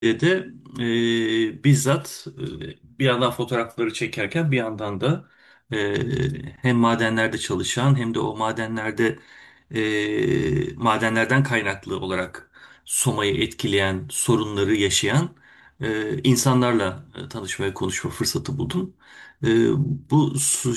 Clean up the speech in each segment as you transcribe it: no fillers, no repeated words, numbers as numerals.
de bizzat bir yandan fotoğrafları çekerken bir yandan da hem madenlerde çalışan hem de o madenlerden kaynaklı olarak Soma'yı etkileyen sorunları yaşayan insanlarla tanışma ve konuşma fırsatı buldum. E, bu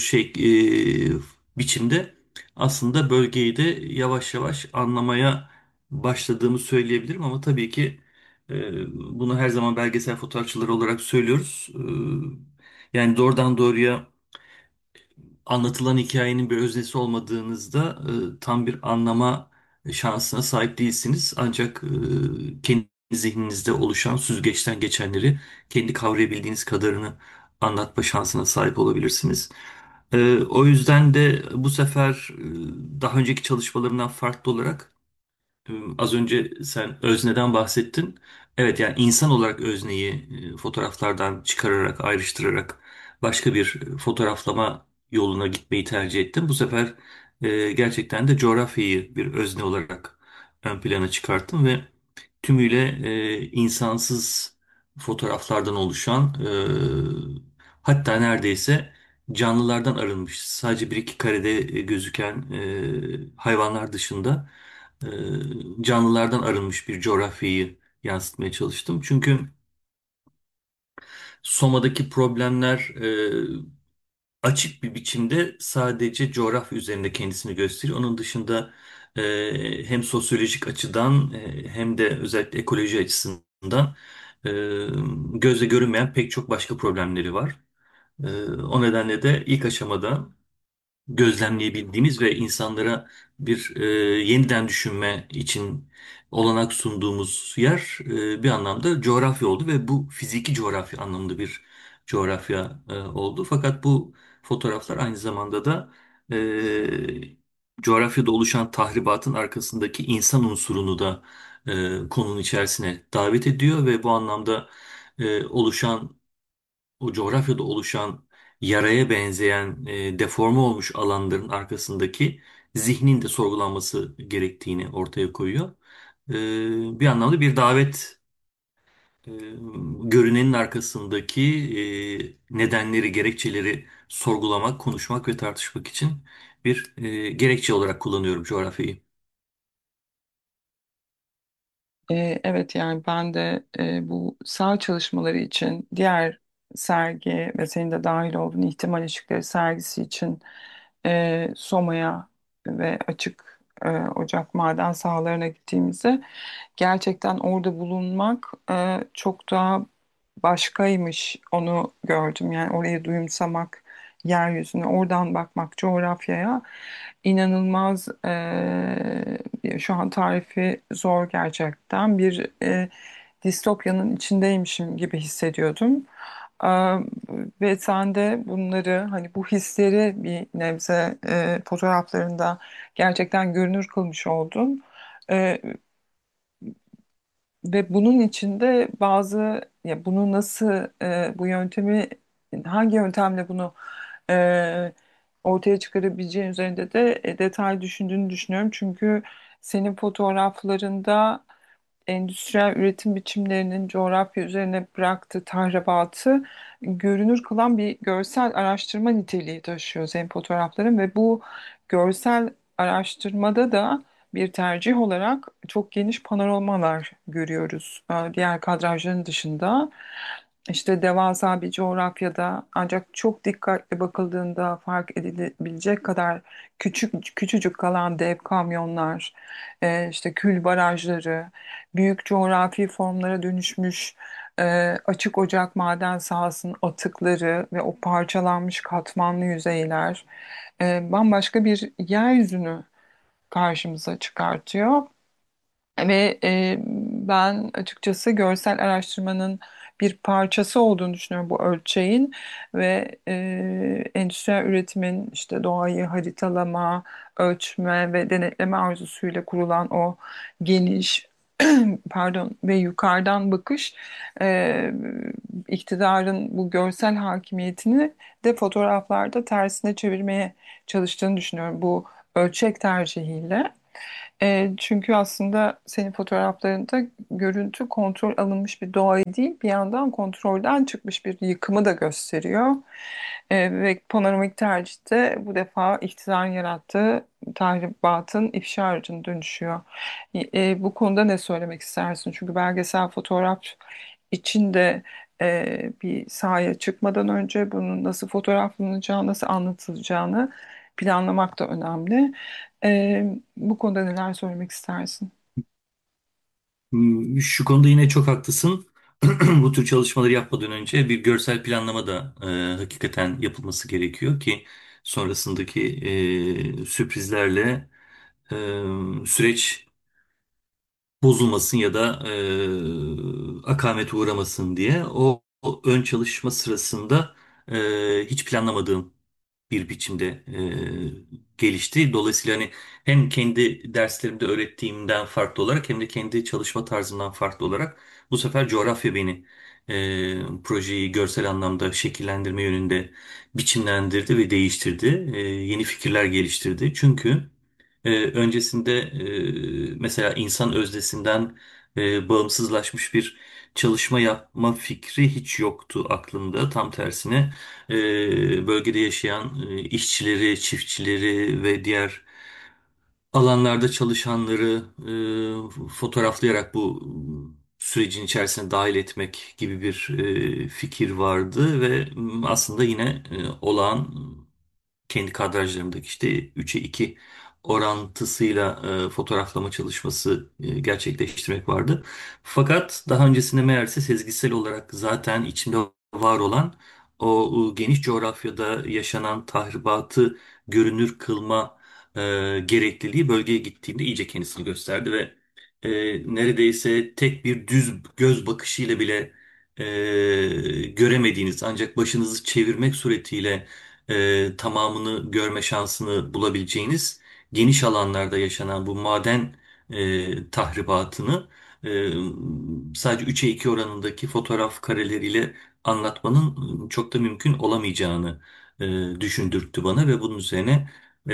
biçimde aslında bölgeyi de yavaş yavaş anlamaya başladığımı söyleyebilirim ama tabii ki bunu her zaman belgesel fotoğrafçıları olarak söylüyoruz. Yani doğrudan doğruya anlatılan hikayenin bir öznesi olmadığınızda tam bir anlama şansına sahip değilsiniz. Ancak kendi zihninizde oluşan süzgeçten geçenleri kendi kavrayabildiğiniz kadarını anlatma şansına sahip olabilirsiniz. O yüzden de bu sefer daha önceki çalışmalarımdan farklı olarak az önce sen özneden bahsettin. Evet, yani insan olarak özneyi fotoğraflardan çıkararak, ayrıştırarak başka bir fotoğraflama yoluna gitmeyi tercih ettim. Bu sefer gerçekten de coğrafyayı bir özne olarak ön plana çıkarttım ve tümüyle insansız fotoğraflardan oluşan, hatta neredeyse canlılardan arınmış, sadece bir iki karede gözüken hayvanlar dışında e, canlılardan arınmış bir coğrafyayı yansıtmaya çalıştım. Çünkü Soma'daki problemler açık bir biçimde sadece coğrafya üzerinde kendisini gösteriyor. Onun dışında hem sosyolojik açıdan hem de özellikle ekoloji açısından e, gözle görünmeyen pek çok başka problemleri var. O nedenle de ilk aşamada gözlemleyebildiğimiz ve insanlara bir yeniden düşünme için olanak sunduğumuz yer bir anlamda coğrafya oldu ve bu fiziki coğrafya anlamında bir coğrafya oldu. Fakat bu fotoğraflar aynı zamanda da coğrafyada oluşan tahribatın arkasındaki insan unsurunu da konunun içerisine davet ediyor ve bu anlamda oluşan o coğrafyada oluşan yaraya benzeyen deforme olmuş alanların arkasındaki zihnin de sorgulanması gerektiğini ortaya koyuyor. Bir anlamda bir davet, e, görünenin arkasındaki nedenleri, gerekçeleri sorgulamak, konuşmak ve tartışmak için bir gerekçe olarak kullanıyorum coğrafyayı. Evet, yani ben de bu sağ çalışmaları için diğer sergi ve senin de dahil olduğun ihtimal ışıkları sergisi için Soma'ya ve açık ocak maden sahalarına gittiğimizde gerçekten orada bulunmak çok daha başkaymış, onu gördüm. Yani orayı duyumsamak, yeryüzüne oradan bakmak, coğrafyaya inanılmaz, şu an tarifi zor gerçekten bir distopyanın içindeymişim gibi hissediyordum. E, Ve sen de bunları, hani bu hisleri bir nebze fotoğraflarında gerçekten görünür kılmış oldun. E, Ve bunun içinde bazı, ya bunu nasıl, bu yöntemi hangi yöntemle bunu ortaya çıkarabileceğin üzerinde de detay düşündüğünü düşünüyorum. Çünkü senin fotoğraflarında endüstriyel üretim biçimlerinin coğrafya üzerine bıraktığı tahribatı görünür kılan bir görsel araştırma niteliği taşıyor senin fotoğrafların ve bu görsel araştırmada da bir tercih olarak çok geniş panoramalar görüyoruz. Diğer kadrajların dışında işte devasa bir coğrafyada ancak çok dikkatli bakıldığında fark edilebilecek kadar küçücük kalan dev kamyonlar, işte kül barajları, büyük coğrafi formlara dönüşmüş açık ocak maden sahasının atıkları ve o parçalanmış katmanlı yüzeyler bambaşka bir yeryüzünü karşımıza çıkartıyor. Ve ben açıkçası görsel araştırmanın bir parçası olduğunu düşünüyorum bu ölçeğin ve endüstriyel üretimin işte doğayı haritalama, ölçme ve denetleme arzusuyla kurulan o geniş pardon ve yukarıdan bakış e, iktidarın bu görsel hakimiyetini de fotoğraflarda tersine çevirmeye çalıştığını düşünüyorum bu ölçek tercihiyle. Çünkü aslında senin fotoğraflarında görüntü kontrol alınmış bir doğayı değil, bir yandan kontrolden çıkmış bir yıkımı da gösteriyor. Ve panoramik tercihte bu defa iktidarın yarattığı tahribatın ifşa aracına dönüşüyor. Bu konuda ne söylemek istersin? Çünkü belgesel fotoğraf içinde bir sahaya çıkmadan önce bunun nasıl fotoğraflanacağı, nasıl anlatılacağını planlamak da önemli. Bu konuda neler söylemek istersin? Şu konuda yine çok haklısın. Bu tür çalışmaları yapmadan önce bir görsel planlama da hakikaten yapılması gerekiyor ki sonrasındaki sürprizlerle süreç bozulmasın ya da akamete uğramasın diye o ön çalışma sırasında hiç planlamadığım bir biçimde gelişti. Dolayısıyla hani hem kendi derslerimde öğrettiğimden farklı olarak hem de kendi çalışma tarzımdan farklı olarak bu sefer coğrafya beni projeyi görsel anlamda şekillendirme yönünde biçimlendirdi ve değiştirdi. Yeni fikirler geliştirdi. Çünkü öncesinde mesela insan öznesinden bağımsızlaşmış bir çalışma yapma fikri hiç yoktu aklımda. Tam tersine bölgede yaşayan işçileri, çiftçileri ve diğer alanlarda çalışanları fotoğraflayarak bu sürecin içerisine dahil etmek gibi bir fikir vardı ve aslında yine olağan kendi kadrajlarımdaki işte 3'e 2 orantısıyla fotoğraflama çalışması gerçekleştirmek vardı. Fakat daha öncesinde meğerse sezgisel olarak zaten içimde var olan o geniş coğrafyada yaşanan tahribatı görünür kılma gerekliliği bölgeye gittiğimde iyice kendisini gösterdi ve neredeyse tek bir düz göz bakışıyla bile göremediğiniz ancak başınızı çevirmek suretiyle tamamını görme şansını bulabileceğiniz geniş alanlarda yaşanan bu maden tahribatını e, sadece 3'e 2 oranındaki fotoğraf kareleriyle anlatmanın çok da mümkün olamayacağını düşündürttü bana ve bunun üzerine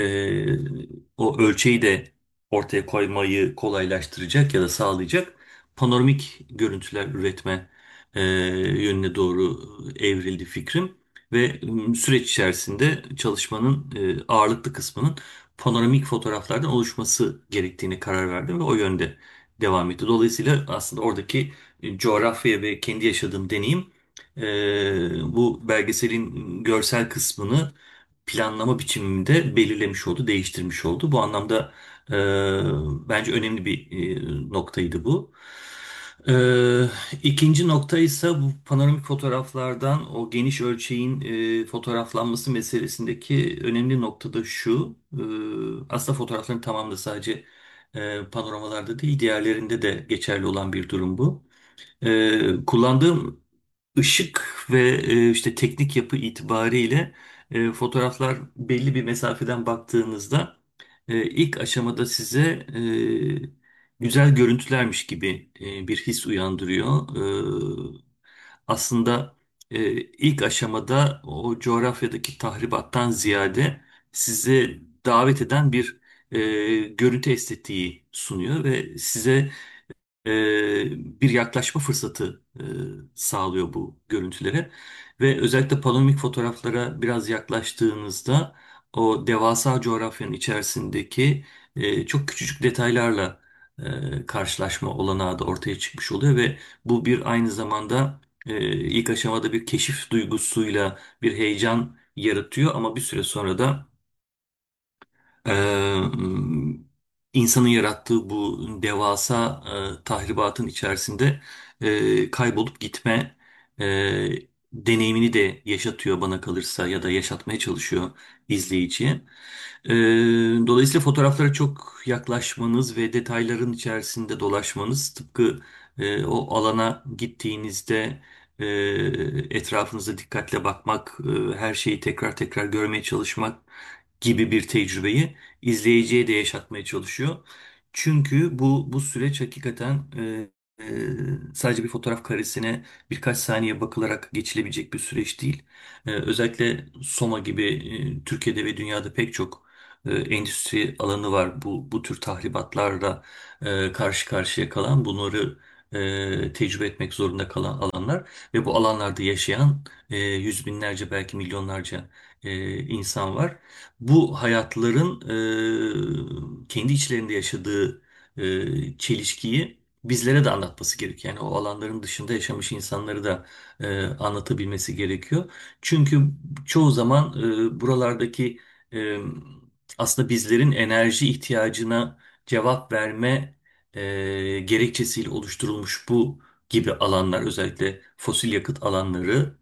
o ölçeği de ortaya koymayı kolaylaştıracak ya da sağlayacak panoramik görüntüler üretme yönüne doğru evrildi fikrim. Ve süreç içerisinde çalışmanın ağırlıklı kısmının panoramik fotoğraflardan oluşması gerektiğini karar verdim ve o yönde devam etti. Dolayısıyla aslında oradaki coğrafya ve kendi yaşadığım deneyim bu belgeselin görsel kısmını planlama biçiminde belirlemiş oldu, değiştirmiş oldu. Bu anlamda bence önemli bir noktaydı bu. Ee, İkinci nokta ise bu panoramik fotoğraflardan o geniş ölçeğin fotoğraflanması meselesindeki önemli nokta da şu. Aslında fotoğrafların tamamı da sadece panoramalarda değil, diğerlerinde de geçerli olan bir durum bu. Kullandığım ışık ve işte teknik yapı itibariyle fotoğraflar belli bir mesafeden baktığınızda ilk aşamada size güzel görüntülermiş gibi bir his uyandırıyor. Aslında ilk aşamada o coğrafyadaki tahribattan ziyade size davet eden bir görüntü estetiği sunuyor ve size bir yaklaşma fırsatı sağlıyor bu görüntülere. Ve özellikle panoramik fotoğraflara biraz yaklaştığınızda o devasa coğrafyanın içerisindeki çok küçücük detaylarla karşılaşma olanağı da ortaya çıkmış oluyor ve bu bir aynı zamanda ilk aşamada bir keşif duygusuyla bir heyecan yaratıyor ama bir süre sonra da ee, insanın yarattığı bu devasa tahribatın içerisinde kaybolup gitme e, deneyimini de yaşatıyor bana kalırsa ya da yaşatmaya çalışıyor izleyiciye. Ee, Dolayısıyla fotoğraflara çok yaklaşmanız ve detayların içerisinde dolaşmanız tıpkı o alana gittiğinizde etrafınıza dikkatle bakmak, her şeyi tekrar tekrar görmeye çalışmak gibi bir tecrübeyi izleyiciye de yaşatmaya çalışıyor. Çünkü bu süreç hakikaten sadece bir fotoğraf karesine birkaç saniye bakılarak geçilebilecek bir süreç değil. Özellikle Soma gibi Türkiye'de ve dünyada pek çok endüstri alanı var. Bu tür tahribatlarla karşı karşıya kalan, bunları tecrübe etmek zorunda kalan alanlar ve bu alanlarda yaşayan yüz binlerce, belki milyonlarca insan var. Bu hayatların kendi içlerinde yaşadığı çelişkiyi bizlere de anlatması gerekiyor. Yani o alanların dışında yaşamış insanları da anlatabilmesi gerekiyor. Çünkü çoğu zaman buralardaki e, aslında bizlerin enerji ihtiyacına cevap verme gerekçesiyle oluşturulmuş bu gibi alanlar, özellikle fosil yakıt alanları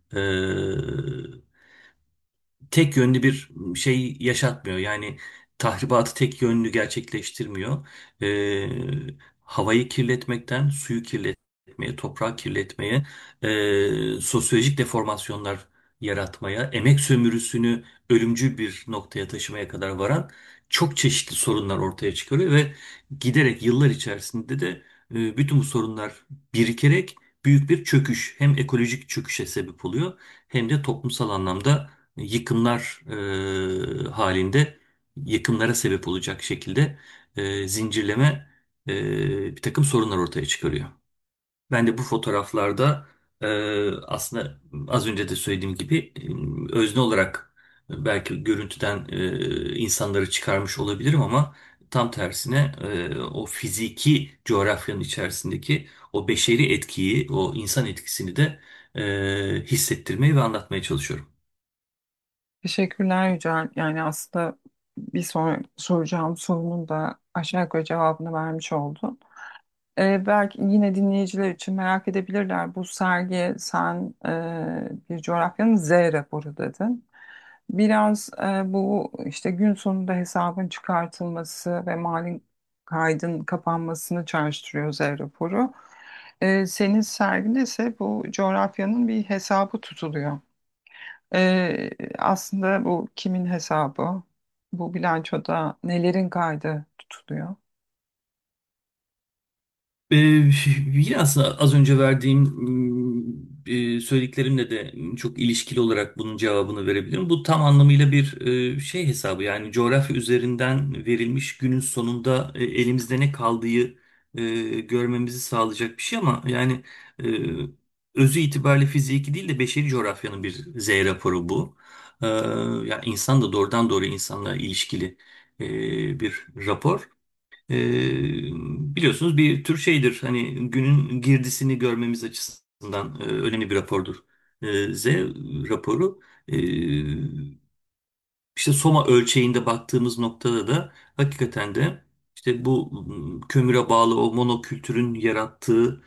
tek yönlü bir şey yaşatmıyor. Yani tahribatı tek yönlü gerçekleştirmiyor. Ee, Havayı kirletmekten suyu kirletmeye, toprağı kirletmeye, sosyolojik deformasyonlar yaratmaya, emek sömürüsünü ölümcül bir noktaya taşımaya kadar varan çok çeşitli sorunlar ortaya çıkarıyor ve giderek yıllar içerisinde de bütün bu sorunlar birikerek büyük bir çöküş, hem ekolojik çöküşe sebep oluyor hem de toplumsal anlamda yıkımlar halinde, yıkımlara sebep olacak şekilde zincirleme bir takım sorunlar ortaya çıkarıyor. Ben de bu fotoğraflarda aslında az önce de söylediğim gibi özne olarak belki görüntüden insanları çıkarmış olabilirim ama tam tersine o fiziki coğrafyanın içerisindeki o beşeri etkiyi, o insan etkisini de hissettirmeye ve anlatmaya çalışıyorum. Teşekkürler Yücel. Yani aslında bir sonra soracağım sorunun da aşağı yukarı cevabını vermiş oldun. Belki yine dinleyiciler için merak edebilirler. Bu sergi sen bir coğrafyanın Z raporu dedin. Biraz bu işte gün sonunda hesabın çıkartılması ve mali kaydın kapanmasını çağrıştırıyor Z raporu. Senin serginde ise bu coğrafyanın bir hesabı tutuluyor. Aslında bu kimin hesabı? Bu bilançoda nelerin kaydı tutuluyor? Ee, Yine aslında az önce verdiğim söylediklerimle de çok ilişkili olarak bunun cevabını verebilirim. Bu tam anlamıyla bir şey hesabı, yani coğrafya üzerinden verilmiş, günün sonunda elimizde ne kaldığı görmemizi sağlayacak bir şey ama yani e, özü itibariyle fiziki değil de beşeri coğrafyanın bir Z raporu bu. Yani insan da doğrudan doğruya insanla ilişkili bir rapor. Biliyorsunuz bir tür şeydir. Hani günün girdisini görmemiz açısından önemli bir rapordur. Z raporu. İşte Soma ölçeğinde baktığımız noktada da hakikaten de işte bu kömüre bağlı o monokültürün yarattığı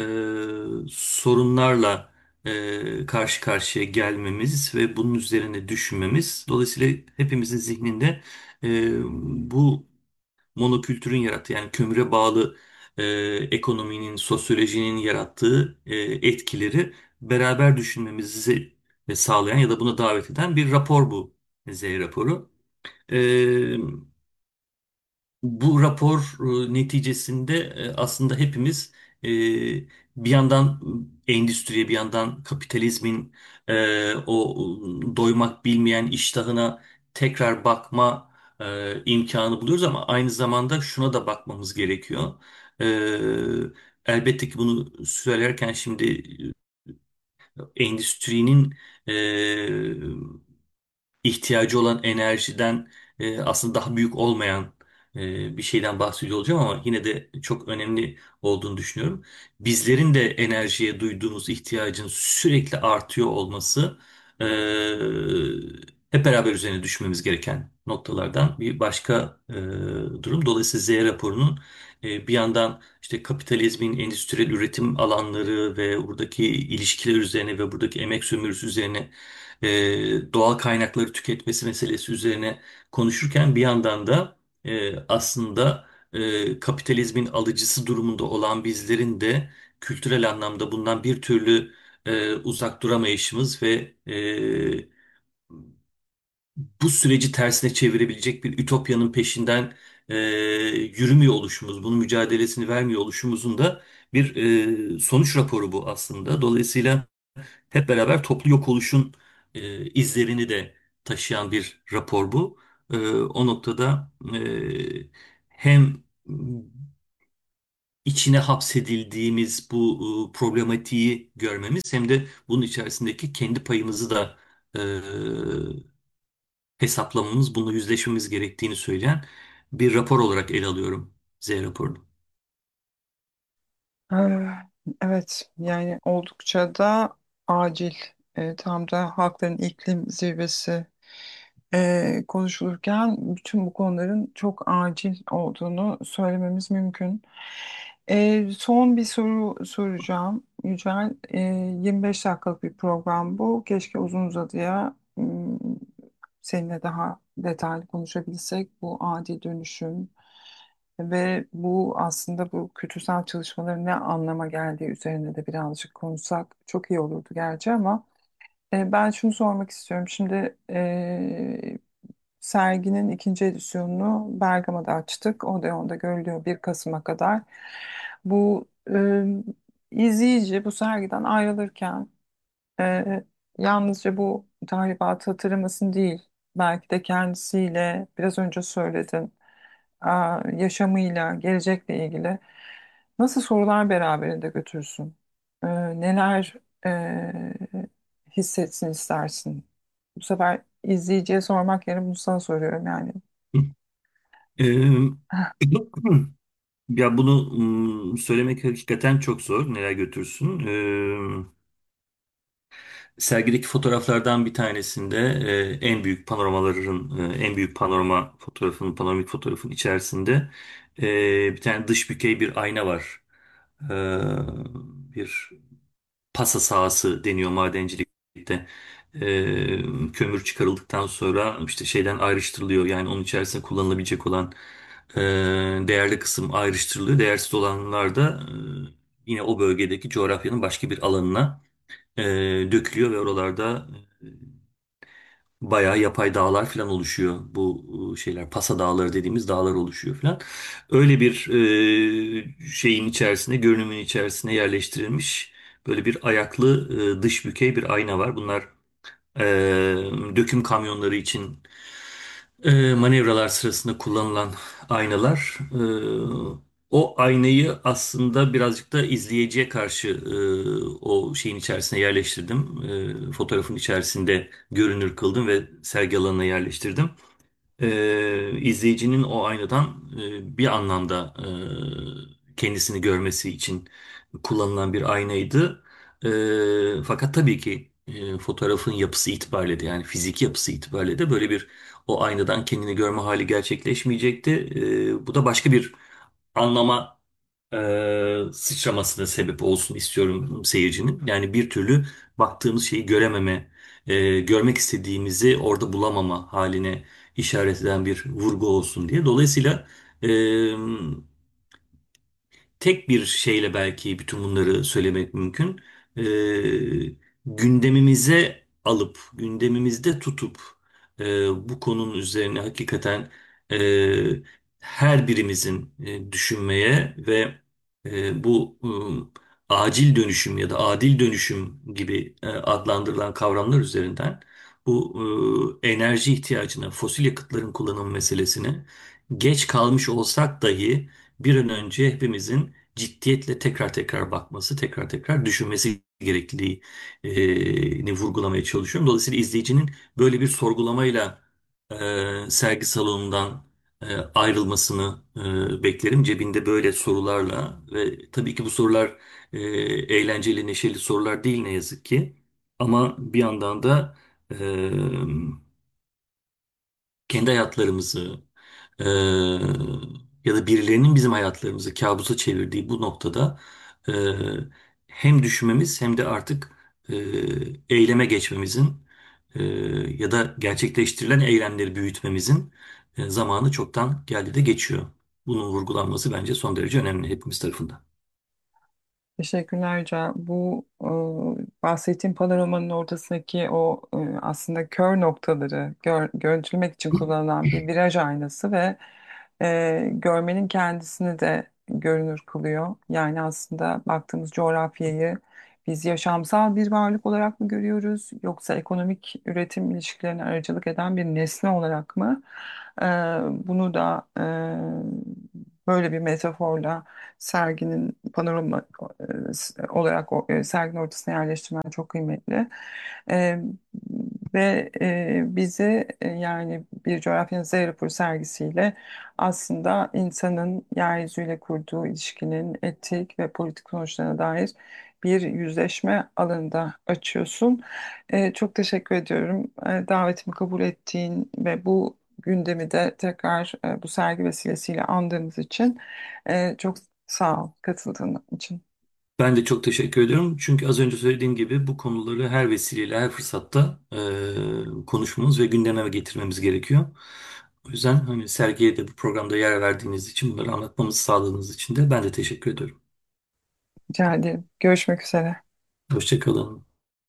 sorunlarla karşı karşıya gelmemiz ve bunun üzerine düşünmemiz. Dolayısıyla hepimizin zihninde bu monokültürün yarattığı, yani kömüre bağlı ekonominin, sosyolojinin yarattığı etkileri beraber düşünmemizi sağlayan ya da buna davet eden bir rapor bu Z raporu. E, Bu rapor neticesinde aslında hepimiz e, bir yandan endüstriye, bir yandan kapitalizmin o doymak bilmeyen iştahına tekrar bakma imkanı buluyoruz ama aynı zamanda şuna da bakmamız gerekiyor. Elbette ki bunu söylerken şimdi endüstrinin ihtiyacı olan enerjiden aslında daha büyük olmayan bir şeyden bahsediyor olacağım ama yine de çok önemli olduğunu düşünüyorum. Bizlerin de enerjiye duyduğumuz ihtiyacın sürekli artıyor olması e, hep beraber üzerine düşmemiz gereken noktalardan bir başka durum. Dolayısıyla Z raporunun bir yandan işte kapitalizmin endüstriyel üretim alanları ve buradaki ilişkiler üzerine ve buradaki emek sömürüsü üzerine doğal kaynakları tüketmesi meselesi üzerine konuşurken bir yandan da aslında kapitalizmin alıcısı durumunda olan bizlerin de kültürel anlamda bundan bir türlü uzak duramayışımız ve bu süreci tersine çevirebilecek bir ütopyanın peşinden yürümüyor oluşumuz, bunun mücadelesini vermiyor oluşumuzun da bir sonuç raporu bu aslında. Dolayısıyla hep beraber toplu yok oluşun izlerini de taşıyan bir rapor bu. O noktada hem içine hapsedildiğimiz bu problematiği görmemiz hem de bunun içerisindeki kendi payımızı da e, hesaplamamız, bununla yüzleşmemiz gerektiğini söyleyen bir rapor olarak ele alıyorum Z raporunu. Ee, Evet, yani oldukça da acil. Tam da Halkların İklim Zirvesi konuşulurken bütün bu konuların çok acil olduğunu söylememiz mümkün. Son bir soru soracağım. Yücel, 25 dakikalık bir program bu. Keşke uzun uzadıya seninle daha detaylı konuşabilsek. Bu adil dönüşüm ve bu aslında bu kültürsel çalışmaların ne anlama geldiği üzerine de birazcık konuşsak çok iyi olurdu gerçi ama ben şunu sormak istiyorum. Şimdi serginin ikinci edisyonunu Bergama'da açtık. Odeon'da görülüyor 1 Kasım'a kadar. Bu izleyici bu sergiden ayrılırken yalnızca bu tahribatı hatırlamasın değil, belki de kendisiyle biraz önce söyledin, yaşamıyla, gelecekle ilgili nasıl sorular beraberinde götürsün? Neler hissetsin istersin? Bu sefer izleyiciye sormak yerine bunu sana soruyorum yani. E, Ya bunu söylemek hakikaten çok zor. Neler götürsün? Sergideki fotoğraflardan bir tanesinde en büyük panoramaların en büyük panoramik fotoğrafın içerisinde bir tane dış bükey bir ayna var. E, Bir pasa sahası deniyor madencilikte. Kömür çıkarıldıktan sonra işte şeyden ayrıştırılıyor. Yani onun içerisinde kullanılabilecek olan e, değerli kısım ayrıştırılıyor. Değersiz olanlar da yine o bölgedeki coğrafyanın başka bir alanına e, dökülüyor ve oralarda bayağı yapay dağlar falan oluşuyor. Bu şeyler Pasa Dağları dediğimiz dağlar oluşuyor falan. Öyle bir şeyin içerisine, görünümün içerisine yerleştirilmiş böyle bir ayaklı dış bükey bir ayna var. Bunlar e, döküm kamyonları için manevralar sırasında kullanılan aynalar. O aynayı aslında birazcık da izleyiciye karşı o şeyin içerisine yerleştirdim. Fotoğrafın içerisinde görünür kıldım ve sergi alanına yerleştirdim. İzleyicinin o aynadan bir anlamda kendisini görmesi için kullanılan bir aynaydı. Fakat tabii ki fotoğrafın yapısı itibariyle de yani fiziki yapısı itibariyle de böyle bir o aynadan kendini görme hali gerçekleşmeyecekti. Bu da başka bir anlama sıçramasına sebep olsun istiyorum seyircinin. Yani bir türlü baktığımız şeyi görememe, görmek istediğimizi orada bulamama haline işaret eden bir vurgu olsun diye. Dolayısıyla e, tek bir şeyle belki bütün bunları söylemek mümkün. Gündemimize alıp, gündemimizde tutup bu konunun üzerine hakikaten e, her birimizin düşünmeye ve bu acil dönüşüm ya da adil dönüşüm gibi adlandırılan kavramlar üzerinden bu enerji ihtiyacına, fosil yakıtların kullanım meselesine geç kalmış olsak dahi bir an önce hepimizin ciddiyetle tekrar tekrar bakması, tekrar tekrar düşünmesi gerekliliğini vurgulamaya çalışıyorum. Dolayısıyla izleyicinin böyle bir sorgulamayla sergi salonundan ayrılmasını beklerim. Cebinde böyle sorularla ve tabii ki bu sorular eğlenceli, neşeli sorular değil ne yazık ki. Ama bir yandan da e, kendi hayatlarımızı e, ya da birilerinin bizim hayatlarımızı kabusa çevirdiği bu noktada e, hem düşünmemiz hem de artık e, eyleme geçmemizin ya da gerçekleştirilen eylemleri büyütmemizin zamanı çoktan geldi de geçiyor. Bunun vurgulanması bence son derece önemli hepimiz tarafından. Teşekkürler Can. Bu bahsettiğim panoramanın ortasındaki o aslında kör noktaları görüntülemek için kullanılan bir viraj aynası ve görmenin kendisini de görünür kılıyor. Yani aslında baktığımız coğrafyayı biz yaşamsal bir varlık olarak mı görüyoruz, yoksa ekonomik üretim ilişkilerine aracılık eden bir nesne olarak mı? Ee, Bunu da böyle bir metaforla serginin panorama olarak serginin ortasına yerleştirmen çok kıymetli. E, Ve bizi yani bir coğrafyanın Z raporu sergisiyle aslında insanın yeryüzüyle kurduğu ilişkinin etik ve politik sonuçlarına dair bir yüzleşme alanında açıyorsun. Çok teşekkür ediyorum. Davetimi kabul ettiğin ve bu gündemi de tekrar bu sergi vesilesiyle andığımız için çok sağ ol katıldığın için. Ben de çok teşekkür ediyorum. Çünkü az önce söylediğim gibi bu konuları her vesileyle, her fırsatta konuşmamız ve gündeme getirmemiz gerekiyor. O yüzden hani sergiye de bu programda yer verdiğiniz için, bunları anlatmamızı sağladığınız için de ben de teşekkür ediyorum. Rica ederim. Görüşmek üzere. Hoşça kalın.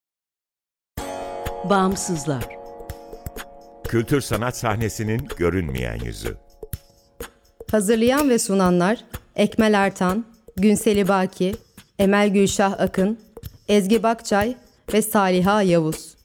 Bağımsızlar. Kültür sanat sahnesinin görünmeyen yüzü. Hazırlayan ve sunanlar Ekmel Ertan, Günseli Baki, Emel Gülşah Akın, Ezgi Bakçay ve Saliha Yavuz.